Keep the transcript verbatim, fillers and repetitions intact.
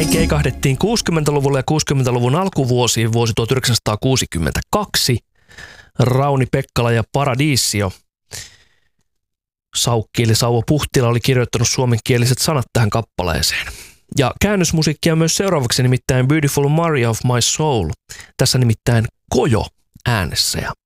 Näin keikahdettiin kuusikymmentäluvulla ja kuusikymmentäluvun alkuvuosiin vuosi tuhatyhdeksänsataakuusikymmentäkaksi. Rauni Pekkala ja Paradiisio. Saukki eli Sauvo Puhtila oli kirjoittanut suomenkieliset sanat tähän kappaleeseen. Ja käännösmusiikkia myös seuraavaksi, nimittäin Beautiful Maria of My Soul. Tässä nimittäin Kojo äänessä ja